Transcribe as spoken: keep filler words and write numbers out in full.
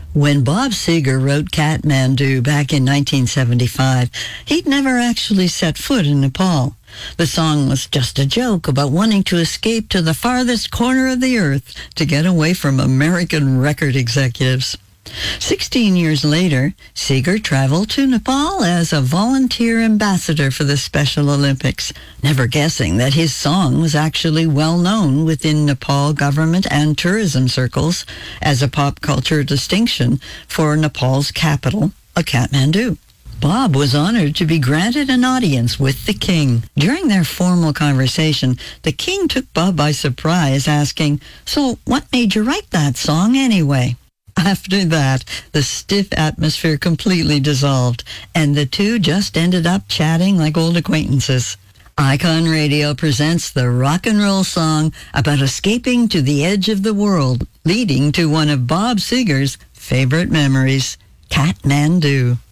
When Bob Seger wrote Kathmandu back in nineteen seventy-five, he'd never actually set foot in Nepal. The song was just a joke about wanting to escape to the farthest corner of the earth to get away from American record executives. Sixteen years later, Seger traveled to Nepal as a volunteer ambassador for the Special Olympics, never guessing that his song was actually well known within Nepal government and tourism circles as a pop culture distinction for Nepal's capital, Kathmandu. Bob was honored to be granted an audience with the king. During their formal conversation, the king took Bob by surprise, asking, "So what made you write that song anyway?" After that, the stiff atmosphere completely dissolved, and the two just ended up chatting like old acquaintances. Icon Radio presents the rock and roll song about escaping to the edge of the world, leading to one of Bob Seger's favorite memories, Kathmandu.